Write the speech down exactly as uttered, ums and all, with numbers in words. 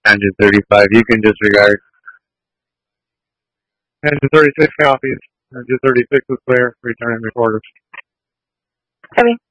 Engine thirty-five, you can disregard. Engine thirty-six copies. Engine thirty-six is clear. Returning reporters. Copy.